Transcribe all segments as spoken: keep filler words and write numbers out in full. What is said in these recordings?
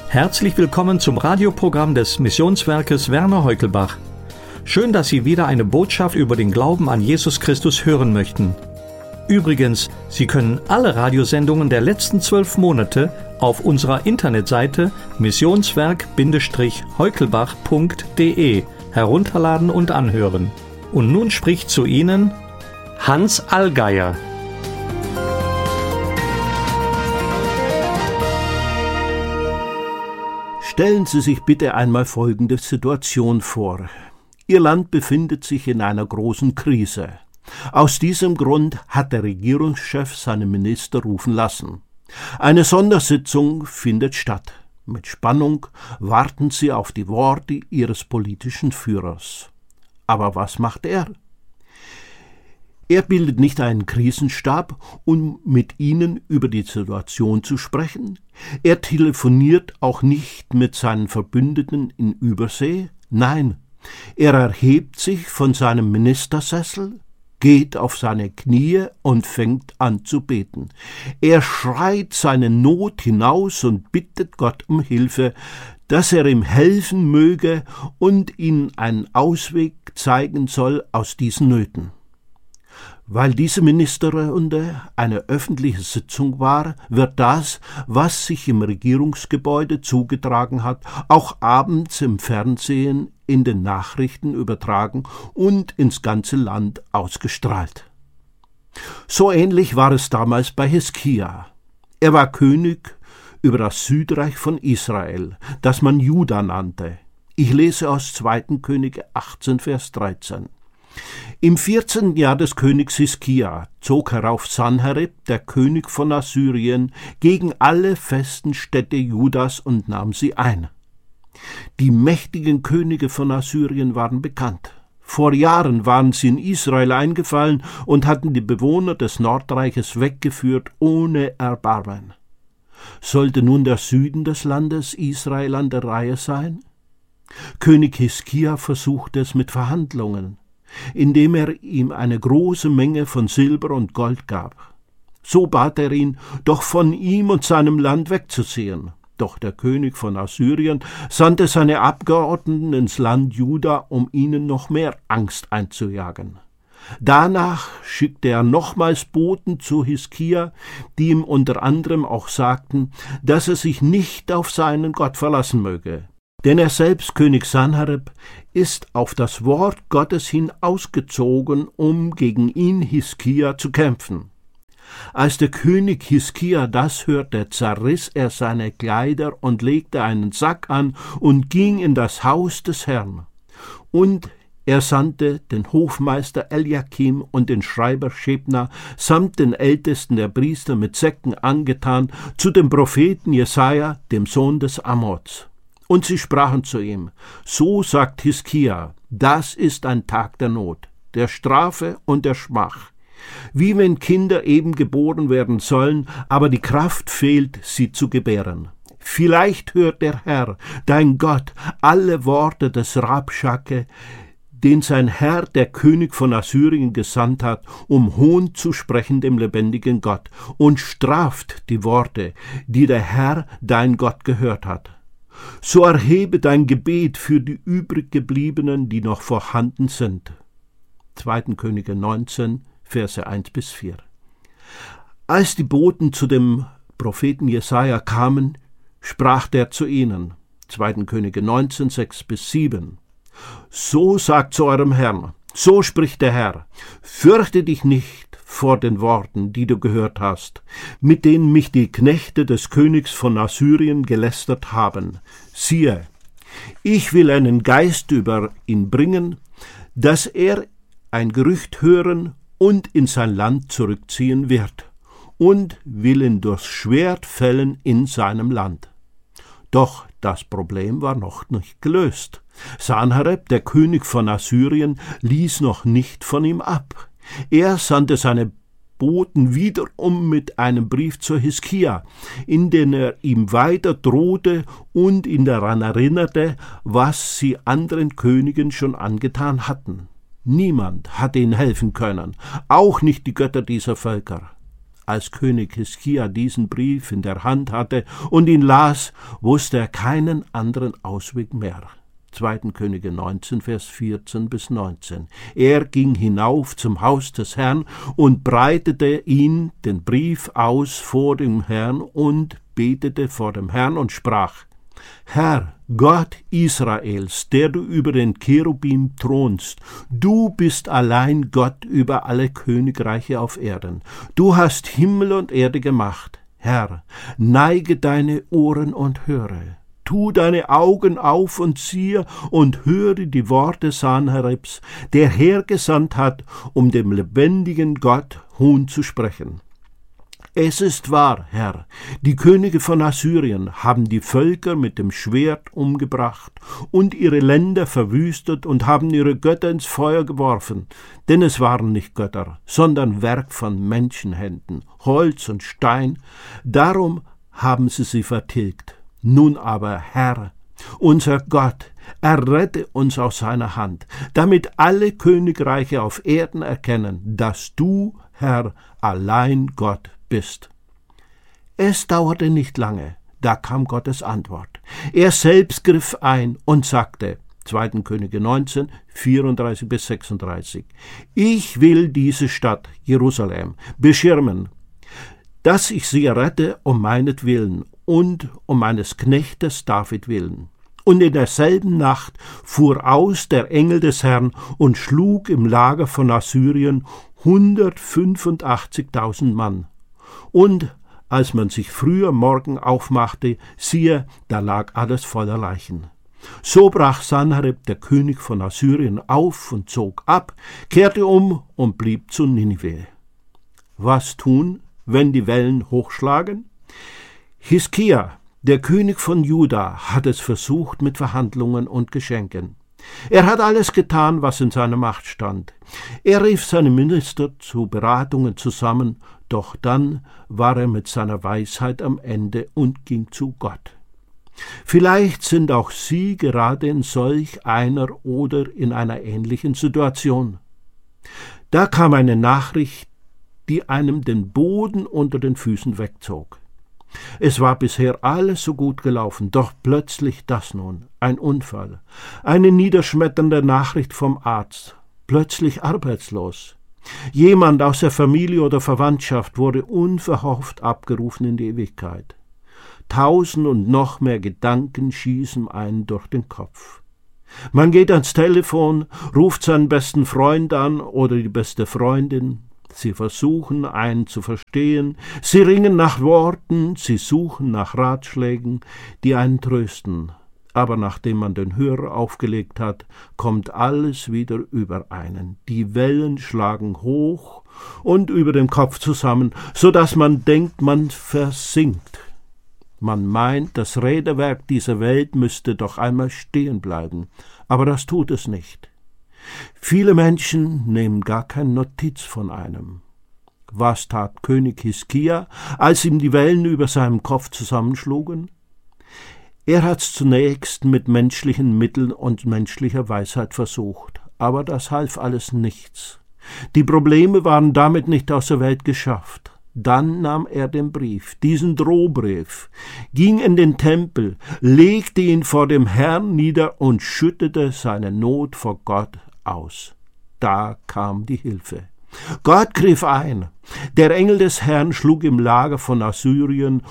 Herzlich willkommen zum Radioprogramm des Missionswerkes Werner Heukelbach. Schön, dass Sie wieder eine Botschaft über den Glauben an Jesus Christus hören möchten. Übrigens, Sie können alle Radiosendungen der letzten zwölf Monate auf unserer Internetseite missionswerk Heukelbach punkt de herunterladen und anhören. Und nun spricht zu Ihnen Hans Allgeier. Stellen Sie sich bitte einmal folgende Situation vor. Ihr Land befindet sich in einer großen Krise. Aus diesem Grund hat der Regierungschef seine Minister rufen lassen. Eine Sondersitzung findet statt. Mit Spannung warten sie auf die Worte ihres politischen Führers. Aber was macht er? Er bildet nicht einen Krisenstab, um mit ihnen über die Situation zu sprechen. Er telefoniert auch nicht mit seinen Verbündeten in Übersee. Nein, er erhebt sich von seinem Ministersessel, geht auf seine Knie und fängt an zu beten. Er schreit seine Not hinaus und bittet Gott um Hilfe, dass er ihm helfen möge und ihm einen Ausweg zeigen soll aus diesen Nöten. Weil diese Ministerrunde eine öffentliche Sitzung war, wird das, was sich im Regierungsgebäude zugetragen hat, auch abends im Fernsehen, in den Nachrichten übertragen und ins ganze Land ausgestrahlt. So ähnlich war es damals bei Hiskia. Er war König über das Südreich von Israel, das man Juda nannte. Ich lese aus zweiten Könige achtzehn, Vers dreizehn. Im vierzehnten Jahr des Königs Hiskia zog herauf Sanherib, der König von Assyrien, gegen alle festen Städte Judas und nahm sie ein. Die mächtigen Könige von Assyrien waren bekannt. Vor Jahren waren sie in Israel eingefallen und hatten die Bewohner des Nordreiches weggeführt ohne Erbarmen. Sollte nun der Süden des Landes Israel an der Reihe sein? König Hiskia versuchte es mit Verhandlungen, indem er ihm eine große Menge von Silber und Gold gab. So bat er ihn, doch von ihm und seinem Land wegzuziehen. Doch der König von Assyrien sandte seine Abgeordneten ins Land Juda, um ihnen noch mehr Angst einzujagen. Danach schickte er nochmals Boten zu Hiskia, die ihm unter anderem auch sagten, dass er sich nicht auf seinen Gott verlassen möge. Denn er selbst, König Sanherib, ist auf das Wort Gottes hin ausgezogen, um gegen ihn, Hiskia, zu kämpfen. Als der König Hiskia das hörte, zerriss er seine Kleider und legte einen Sack an und ging in das Haus des Herrn. Und er sandte den Hofmeister Eliakim und den Schreiber Schebna samt den Ältesten der Priester mit Säcken angetan zu dem Propheten Jesaja, dem Sohn des Amoz. Und sie sprachen zu ihm, so sagt Hiskia, das ist ein Tag der Not, der Strafe und der Schmach, wie wenn Kinder eben geboren werden sollen, aber die Kraft fehlt, sie zu gebären. Vielleicht hört der Herr, dein Gott, alle Worte des Rabschake, den sein Herr, der König von Assyrien, gesandt hat, um Hohn zu sprechen dem lebendigen Gott, und straft die Worte, die der Herr, dein Gott, gehört hat. So erhebe dein Gebet für die übrig gebliebenen, die noch vorhanden sind. zweiten Könige neunzehn, Verse eins bis vier. Als die Boten zu dem Propheten Jesaja kamen, sprach der zu ihnen. zweiten Könige neunzehn, sechs bis sieben. So sagt zu eurem Herrn, so spricht der Herr, fürchte dich nicht vor den Worten, die du gehört hast, mit denen mich die Knechte des Königs von Assyrien gelästert haben. Siehe, ich will einen Geist über ihn bringen, dass er ein Gerücht hören und in sein Land zurückziehen wird, und will ihn durchs Schwert fällen in seinem Land. Doch das Problem war noch nicht gelöst. Sanherib, der König von Assyrien, ließ noch nicht von ihm ab. Er sandte seine Boten wiederum mit einem Brief zu Hiskia, in dem er ihm weiter drohte und ihn daran erinnerte, was sie anderen Königen schon angetan hatten. Niemand hatte ihnen helfen können, auch nicht die Götter dieser Völker. Als König Hiskia diesen Brief in der Hand hatte und ihn las, wusste er keinen anderen Ausweg mehr. zweiten Könige neunzehn, Vers vierzehn bis neunzehn. Er ging hinauf zum Haus des Herrn und breitete ihn, den Brief, aus vor dem Herrn und betete vor dem Herrn und sprach: Herr, Gott Israels, der du über den Cherubim thronst, du bist allein Gott über alle Königreiche auf Erden. Du hast Himmel und Erde gemacht. Herr, neige deine Ohren und höre. Tu deine Augen auf und siehe und höre die Worte Sanheribs, der hergesandt hat, um dem lebendigen Gott Hohn zu sprechen. Es ist wahr, Herr, die Könige von Assyrien haben die Völker mit dem Schwert umgebracht und ihre Länder verwüstet und haben ihre Götter ins Feuer geworfen, denn es waren nicht Götter, sondern Werk von Menschenhänden, Holz und Stein, darum haben sie sie vertilgt. Nun aber, Herr, unser Gott, errette uns aus seiner Hand, damit alle Königreiche auf Erden erkennen, dass du, Herr, allein Gott bist. Es dauerte nicht lange, da kam Gottes Antwort. Er selbst griff ein und sagte, zweiten Könige neunzehn, vierunddreißig bis sechsunddreißig, ich will diese Stadt, Jerusalem, beschirmen, dass ich sie errette um meinetwillen und um meines Knechtes David willen. Und in derselben Nacht fuhr aus der Engel des Herrn und schlug im Lager von Assyrien hundertfünfundachtzigtausend Mann. Und als man sich früher Morgen aufmachte, siehe, da lag alles voller Leichen. So brach Sanherib, der König von Assyrien, auf und zog ab, kehrte um und blieb zu Ninive. Was tun, wenn die Wellen hochschlagen? Hiskia, der König von Juda, hat es versucht mit Verhandlungen und Geschenken. Er hat alles getan, was in seiner Macht stand. Er rief seine Minister zu Beratungen zusammen, doch dann war er mit seiner Weisheit am Ende und ging zu Gott. Vielleicht sind auch Sie gerade in solch einer oder in einer ähnlichen Situation. Da kam eine Nachricht, die einem den Boden unter den Füßen wegzog. Es war bisher alles so gut gelaufen, doch plötzlich das nun, ein Unfall, eine niederschmetternde Nachricht vom Arzt, plötzlich arbeitslos. Jemand aus der Familie oder Verwandtschaft wurde unverhofft abgerufen in die Ewigkeit. Tausend und noch mehr Gedanken schießen einen durch den Kopf. Man geht ans Telefon, ruft seinen besten Freund an oder die beste Freundin. Sie versuchen, einen zu verstehen, sie ringen nach Worten, sie suchen nach Ratschlägen, die einen trösten. Aber nachdem man den Hörer aufgelegt hat, kommt alles wieder über einen. Die Wellen schlagen hoch und über dem Kopf zusammen, so dass man denkt, man versinkt. Man meint, das Räderwerk dieser Welt müsste doch einmal stehen bleiben, aber das tut es nicht. Viele Menschen nehmen gar keine Notiz von einem. Was tat König Hiskia, als ihm die Wellen über seinem Kopf zusammenschlugen? Er hat's zunächst mit menschlichen Mitteln und menschlicher Weisheit versucht, aber das half alles nichts. Die Probleme waren damit nicht aus der Welt geschafft. Dann nahm er den Brief, diesen Drohbrief, ging in den Tempel, legte ihn vor dem Herrn nieder und schüttete seine Not vor Gott aus. Da kam die Hilfe. Gott griff ein. Der Engel des Herrn schlug im Lager von Assyrien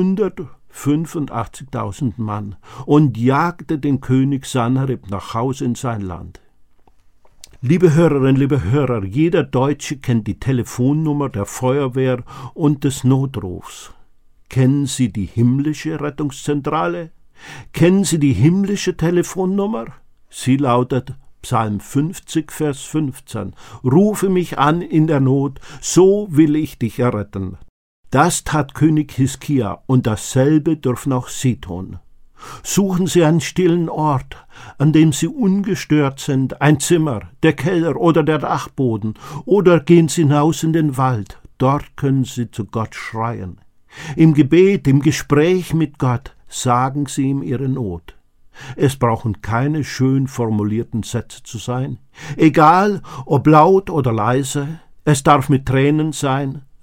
hundertfünfundachtzigtausend Mann und jagte den König Sanherib nach Hause in sein Land. Liebe Hörerinnen, liebe Hörer, jeder Deutsche kennt die Telefonnummer der Feuerwehr und des Notrufs. Kennen Sie die himmlische Rettungszentrale? Kennen Sie die himmlische Telefonnummer? Sie lautet Psalm fünfzig, Vers fünfzehn. Rufe mich an in der Not, so will ich dich erretten. Das tat König Hiskia, und dasselbe dürfen auch Sie tun. Suchen Sie einen stillen Ort, an dem Sie ungestört sind, ein Zimmer, der Keller oder der Dachboden, oder gehen Sie hinaus in den Wald, dort können Sie zu Gott schreien. Im Gebet, im Gespräch mit Gott sagen Sie ihm Ihre Not. Es brauchen keine schön formulierten Sätze zu sein, egal ob laut oder leise, es darf mit Tränen sein,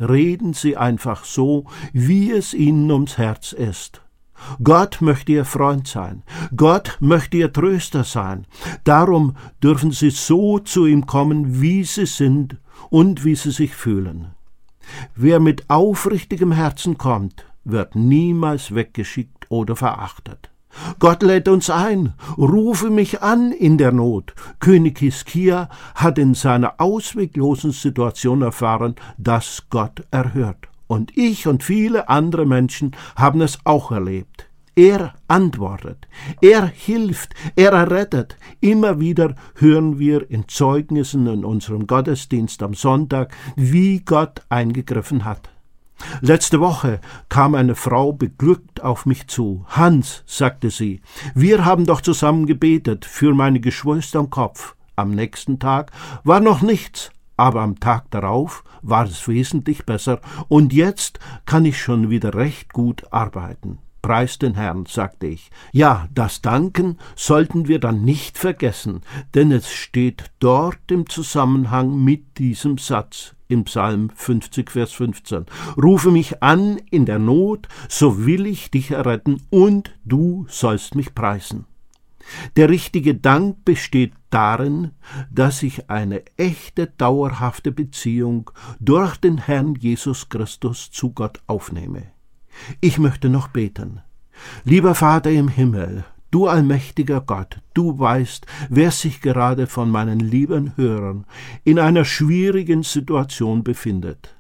Reden Sie einfach so, wie es Ihnen ums Herz ist. Gott möchte Ihr Freund sein. Gott möchte Ihr Tröster sein. Darum dürfen Sie so zu ihm kommen, wie Sie sind und wie Sie sich fühlen. Wer mit aufrichtigem Herzen kommt, wird niemals weggeschickt oder verachtet. Gott lädt uns ein, rufe mich an in der Not. König Hiskia hat in seiner ausweglosen Situation erfahren, dass Gott erhört. Und ich und viele andere Menschen haben es auch erlebt. Er antwortet, er hilft, er errettet. Immer wieder hören wir in Zeugnissen in unserem Gottesdienst am Sonntag, wie Gott eingegriffen hat. Letzte Woche kam eine Frau beglückt auf mich zu. Hans, sagte sie, wir haben doch zusammen gebetet für meine Geschwister am Kopf. Am nächsten Tag war noch nichts, aber am Tag darauf war es wesentlich besser und jetzt kann ich schon wieder recht gut arbeiten. Preis den Herrn, sagte ich. Ja, das Danken sollten wir dann nicht vergessen, denn es steht dort im Zusammenhang mit diesem Satz im Psalm fünfzig, Vers fünfzehn. Rufe mich an in der Not, so will ich dich erretten und du sollst mich preisen. Der richtige Dank besteht darin, dass ich eine echte, dauerhafte Beziehung durch den Herrn Jesus Christus zu Gott aufnehme. Ich möchte noch beten. Lieber Vater im Himmel, du allmächtiger Gott, du weißt, wer sich gerade von meinen lieben Hörern in einer schwierigen Situation befindet.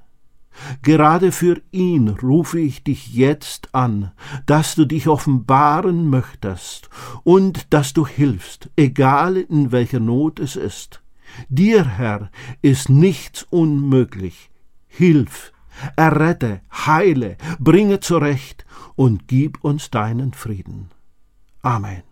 Gerade für ihn rufe ich dich jetzt an, dass du dich offenbaren möchtest und dass du hilfst, egal in welcher Not es ist. Dir, Herr, ist nichts unmöglich. Hilf, errette, heile, bringe zurecht und gib uns deinen Frieden. Amen.